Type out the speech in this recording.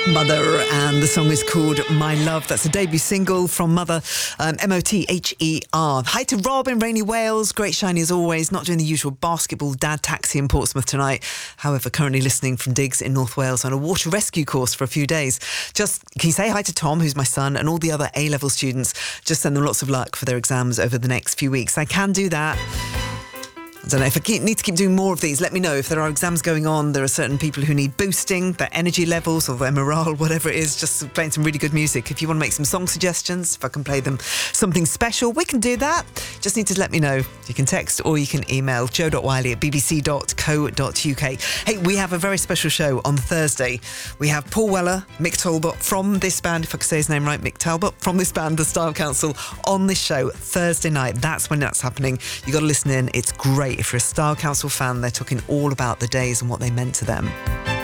Mother, and the song is called My Love. That's a debut single from Mother, Mother. Hi to Rob in rainy Wales. Great shiny as always. Not doing the usual basketball dad taxi in Portsmouth tonight. However, currently listening from digs in North Wales on a water rescue course for a few days. Just, can you say hi to Tom, who's my son, and all the other A-level students? Just send them lots of luck for their exams over the next few weeks. I can do that. I don't know, if I need to keep doing more of these, let me know. If there are exams going on, there are certain people who need boosting their energy levels or their morale, whatever it is, just playing some really good music. If you want to make some song suggestions, if I can play them something special, we can do that. Just need to let me know. You can text or you can email joe.wiley@bbc.co.uk. Hey, we have a very special show on Thursday. We have Paul Weller, Mick Talbot from this band, if I could say his name right, Mick Talbot, from this band, The Style Council, on this show Thursday night. That's when that's happening. You got to listen in. It's great. If you're a Style Council fan, they're talking all about the days and what they meant to them.